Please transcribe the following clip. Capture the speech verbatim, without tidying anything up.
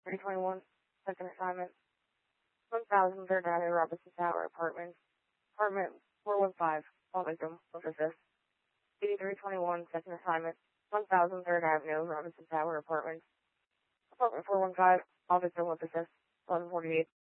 three twenty-one, second assignment, one thousand Third Avenue, Robinson Tower, apartment, apartment four one five, all victim, with assist. eighty-three twenty-one, second assignment, one thousand Third Avenue, Robinson Tower, apartment, apartment four one five, all victim, with assist. eleven forty-eight.